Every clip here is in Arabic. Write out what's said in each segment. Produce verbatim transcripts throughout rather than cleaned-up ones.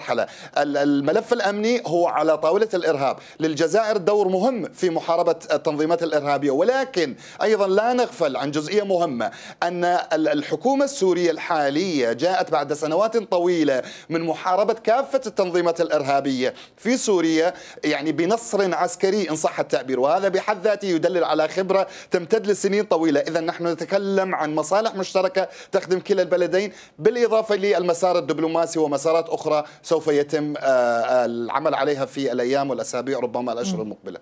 مرحلة. الملف الأمني هو على طاولة الإرهاب، للجزائر دور مهم في محاربة التنظيمات الإرهابية، ولكن أيضا لا نغفل عن جزئية مهمة، أن الحكومة السورية الحالية جاءت بعد سنوات طويلة من محاربة كافة التنظيمات الإرهابية في سوريا، يعني بنصر عسكري إن صح التعبير، وهذا بحد ذاته يدلل على خبرة تمتد لسنين طويلة. إذا نحن نتكلم عن مصالح مشتركة تخدم كلا البلدين، بالإضافة للمسار الدبلوماسي ومسارات أخرى سوف يتم العمل عليها في الأيام والأسابيع ربما الأشهر المقبلة.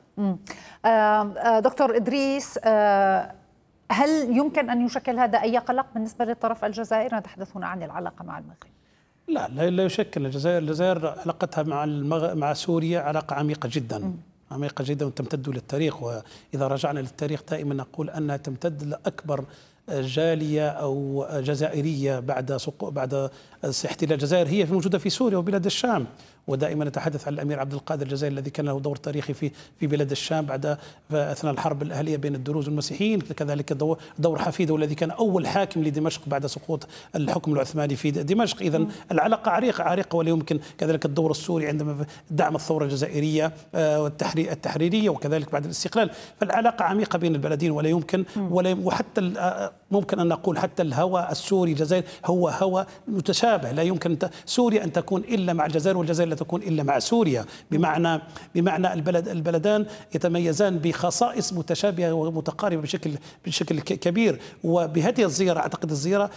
دكتور إدريس، هل يمكن أن يشكل هذا أي قلق بالنسبة للطرف الجزائري؟ نتحدث هنا عن العلاقة مع المغرب. لا لا يشكل. الجزائر الجزائر علاقتها مع المغ... مع سوريا علاقة عميقة جدا م. عميقة جدا وتمتد للتاريخ، وإذا رجعنا للتاريخ دائما نقول أنها تمتد لأكبر جالية أو جزائرية بعد بعد احتلال الجزائر هي موجودة في سوريا وبلاد الشام. ودائما نتحدث عن الأمير عبد القادر الجزائري الذي كان له دور تاريخي في في بلاد الشام بعد أثناء الحرب الأهلية بين الدروز والمسيحيين، كذلك دور, دور حفيده الذي كان أول حاكم لدمشق بعد سقوط الحكم العثماني في دمشق. إذا العلاقة عريقة عريقة ولا يمكن. كذلك الدور السوري عندما دعم الثورة الجزائرية والتحرير التحريرية وكذلك بعد الاستقلال، فالعلاقة عميقة بين البلدين ولا يمكن ولا وحتى ممكن أن نقول حتى الهوى السوري الجزائري هو هوى متشابه، لا يمكن سوريا أن تكون إلا مع الجزائر والجزائر لا تكون إلا مع سوريا، بمعنى بمعنى البلد البلدان يتميزان بخصائص متشابهة ومتقاربة بشكل بشكل كبير. وبهذه الزيارة أعتقد الزيارة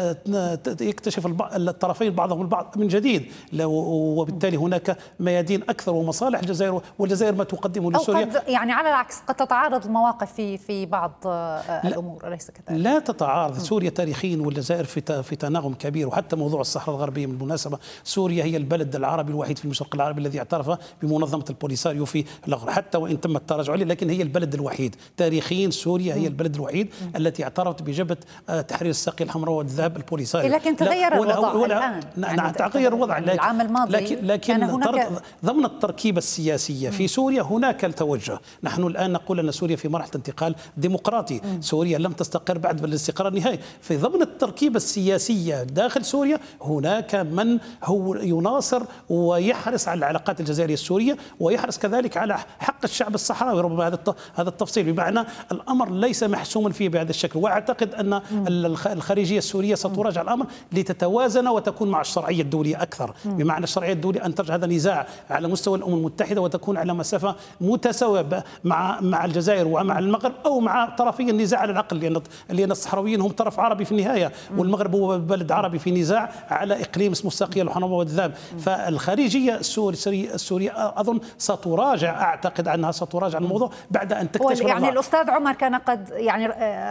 سيكتشف الطرفين بعضهم البعض من جديد، وبالتالي هناك ميادين أكثر ومصالح الجزائر والجزائر ما تقدمه لسوريا. أو قد يعني على العكس قد تتعارض المواقف في في بعض الأمور، أليس كذلك؟ لا تتعارض. سوريا تاريخيا والجزائر في في تناغم كبير، وحتى موضوع الصحراء الغربية بالمناسبة سوريا هي البلد العربي الوحيد في المشرق العربي الذي اعترف بمنظمة البوليساريو في الغرب، حتى وإن تم التراجع عليه، لكن هي البلد الوحيد تاريخيا. سوريا هي البلد الوحيد التي اعترفت بجبهة تحرير الساقية الحمراء والذهب البوليساريو. لكن تغير الوضع الآن. نعم يعني تغير الوضع العام الماضي، لكن, لكن هناك... ضمن التركيبة السياسية في سوريا هناك التوجه. نحن الآن نقول أن سوريا في مرحلة انتقال ديمقراطي. سوريا لم تستقر بعد بالاستقرار النهائي. في ضمن التركيبة السياسية داخل سوريا هناك من هو يناصر ويحرص على العلاقات الجزائرية السورية، ويحرص كذلك على حق الشعب الصحراوي. ربما هذا هذا التفصيل، بمعنى الأمر ليس محسوما فيه بهذا الشكل. وأعتقد أن الخارجية السورية ستراجع الأمر لتتوازن وتكون مع الشرعية الدولية أكثر، بمعنى الشرعية الدولية أن ترجع هذا نزاع على مستوى الأمم المتحدة وتكون على مسافة متساوية مع مع الجزائر ومع المغرب، أو مع طرفي النزاع على الأقل، لأن لأن الصحراويين هم طرف عربي في النهاية، والمغرب هو بلد عربي في نزاع على إقليم اسمه الساقية الحمراء والذهب. فالخارجية السورية السورية أظن ستراجع، أعتقد أنها ستراجع الموضوع بعد أن تكتشف. يعني الأستاذ عمر كان قد يعني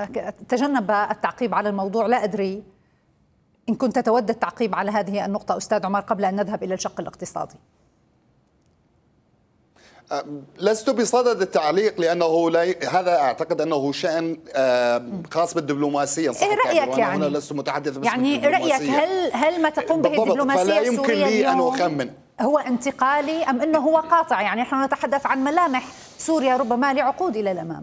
تجنب التعقيب على الموضوع، لا أدري إن كنت تود التعقيب على هذه النقطة أستاذ عمر قبل أن نذهب إلى الشق الاقتصادي. لست بصدد التعليق لأنه لا ي... هذا أعتقد أنه شأن خاص بالدبلوماسية. إيه رأيك يعني؟ أنا لست متحدث باسم يعني الدبلوماسية. رأيك هل هل ما تقوم به الدبلوماسية فلا يمكن لي أن أخمن هو انتقالي أم أنه هو قاطع؟ يعني نحن نتحدث عن ملامح سوريا ربما لعقود إلى الأمام.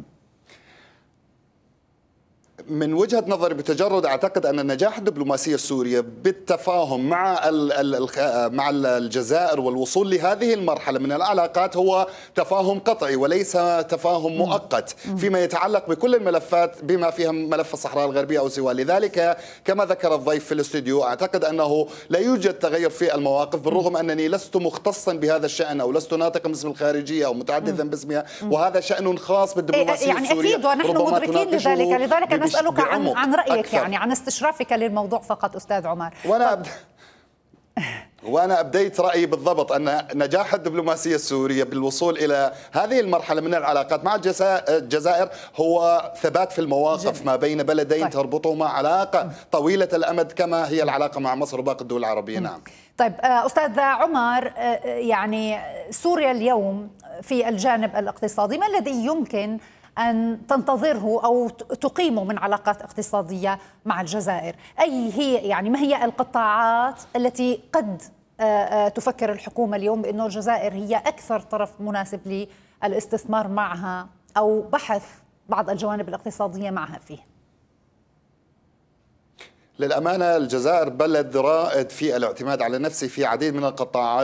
من وجهة نظري بتجرد أعتقد أن النجاح الدبلوماسية السورية بالتفاهم مع مع الجزائر والوصول لهذه المرحلة من العلاقات هو تفاهم قطعي وليس تفاهم مؤقت فيما يتعلق بكل الملفات بما فيها ملف الصحراء الغربية أو سواه. لذلك كما ذكر الضيف في الاستوديو أعتقد أنه لا يوجد تغير في المواقف، بالرغم أنني لست مختصا بهذا الشأن أو لست ناطقا باسم الخارجية أو متحدثا باسمها، وهذا شأن خاص بالدبلوماسية يعني السورية. أكيد ونحن مدركين لذلك. لذلك نسألك عن, عن رأيك أكثر. يعني عن استشرافك للموضوع فقط أستاذ عمر. وأنا أبد... وأنا أبديت رأيي بالضبط أن نجاح الدبلوماسية السورية بالوصول إلى هذه المرحلة من العلاقات مع الجزائر هو ثبات في المواقف جميل. ما بين بلدين طيب. تربطهما علاقة طويلة الأمد كما هي العلاقة مع مصر وباقي الدول العربية. نعم. طيب أستاذ عمر، يعني سوريا اليوم في الجانب الاقتصادي ما الذي يمكن أن تنتظره أو تقيمه من علاقات اقتصادية مع الجزائر؟ أي هي يعني ما هي القطاعات التي قد تفكر الحكومة اليوم بأنه الجزائر هي أكثر طرف مناسب للاستثمار معها أو بحث بعض الجوانب الاقتصادية معها فيه؟ للأمانة الجزائر بلد رائد في الاعتماد على نفسه في عديد من القطاعات.